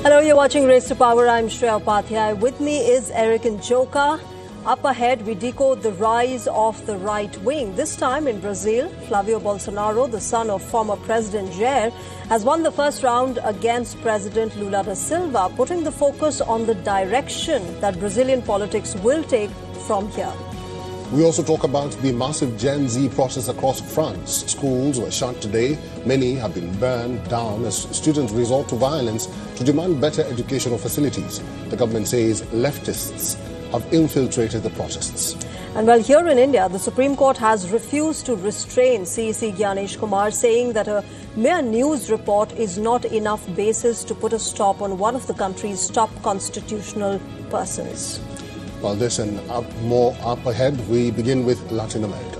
Hello, you're watching Race to Power. I'm Shreya Upadhyay. With me is Eric Njoka. Up ahead, we decode the rise of the right wing. This time in Brazil, Flavio Bolsonaro, the son of former President Jair, has won the first round against President Lula da Silva, putting the focus on the direction that Brazilian politics will take from here. We also talk about the massive Gen Z protests across France. Schools were shut today. Many have been burned down as students resort to violence to demand better educational facilities. The government says leftists have infiltrated the protests. And well, here in India, the Supreme Court has refused to restrain CEC Gyanesh Kumar, saying that a mere news report is not enough basis to put a stop on one of the country's top constitutional persons. Well, this and more up ahead, we begin with Latin America.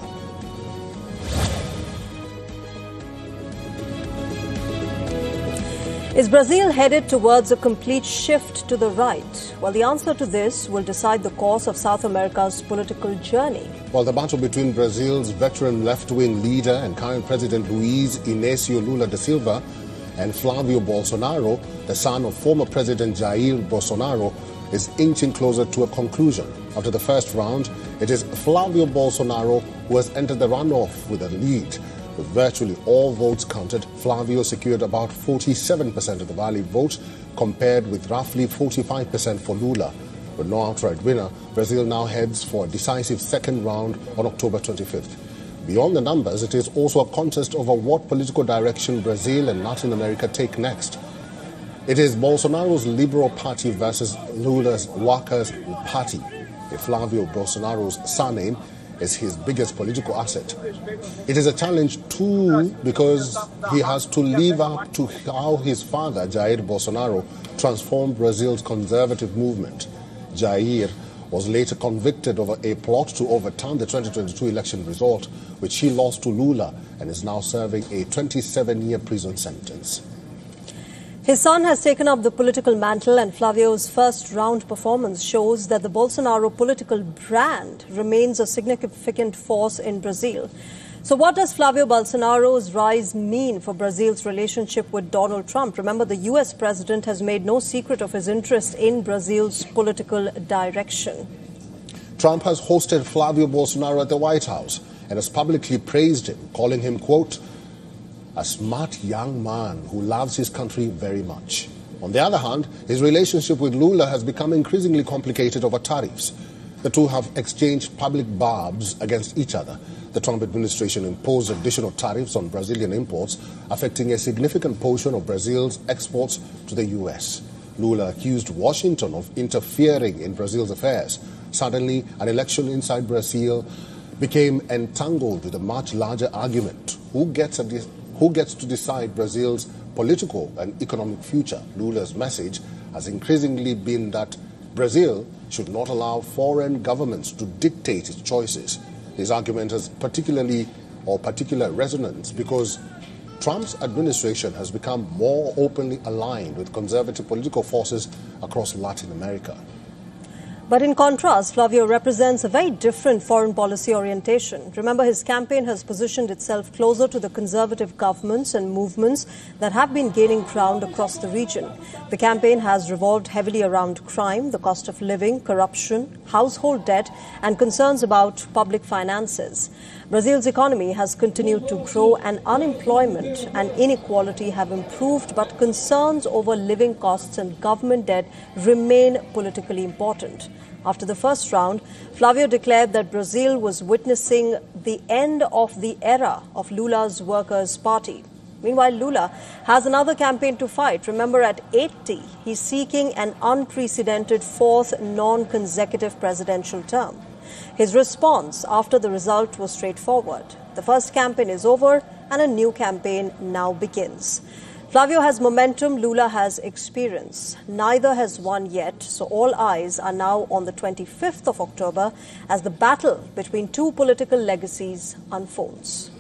Is Brazil headed towards a complete shift to the right? Well, the answer to this will decide the course of South America's political journey. Well, the battle between Brazil's veteran left-wing leader and current President Luiz Inácio Lula da Silva and Flavio Bolsonaro, the son of former President Jair Bolsonaro, is inching closer to a conclusion. After the first round, it is Flavio Bolsonaro who has entered the runoff with a lead. With virtually all votes counted, Flavio secured about 47% of the valid votes, compared with roughly 45% for Lula. With no outright winner, Brazil now heads for a decisive second round on October 25th. Beyond the numbers, it is also a contest over what political direction Brazil and Latin America take next. It is Bolsonaro's Liberal Party versus Lula's Workers' Party. Flavio Bolsonaro's surname is his biggest political asset. It is a challenge too because he has to live up to how his father, Jair Bolsonaro, transformed Brazil's conservative movement. Jair was later convicted over a plot to overturn the 2022 election result, which he lost to Lula, and is now serving a 27-year prison sentence. His son has taken up the political mantle, and Flavio's first-round performance shows that the Bolsonaro political brand remains a significant force in Brazil. So what does Flavio Bolsonaro's rise mean for Brazil's relationship with Donald Trump? Remember, the U.S. president has made no secret of his interest in Brazil's political direction. Trump has hosted Flavio Bolsonaro at the White House and has publicly praised him, calling him, quote, a smart young man who loves his country very much. On the other hand, his relationship with Lula has become increasingly complicated over tariffs. The two have exchanged public barbs against each other. The Trump administration imposed additional tariffs on Brazilian imports, affecting a significant portion of Brazil's exports to the U.S. Lula accused Washington of interfering in Brazil's affairs. Suddenly, an election inside Brazil became entangled with a much larger argument. Who gets to decide Brazil's political and economic future? Lula's message has increasingly been that Brazil should not allow foreign governments to dictate its choices. His argument has particular resonance because Trump's administration has become more openly aligned with conservative political forces across Latin America. But in contrast, Flavio represents a very different foreign policy orientation. Remember, his campaign has positioned itself closer to the conservative governments and movements that have been gaining ground across the region. The campaign has revolved heavily around crime, the cost of living, corruption, household debt, and concerns about public finances. Brazil's economy has continued to grow, and unemployment and inequality have improved, but concerns over living costs and government debt remain politically important. After the first round, Flavio declared that Brazil was witnessing the end of the era of Lula's Workers' Party. Meanwhile, Lula has another campaign to fight. Remember, at 80, he's seeking an unprecedented fourth non-consecutive presidential term. His response after the result was straightforward. The first campaign is over and a new campaign now begins. Flavio has momentum, Lula has experience. Neither has won yet, so all eyes are now on the 25th of October as the battle between two political legacies unfolds.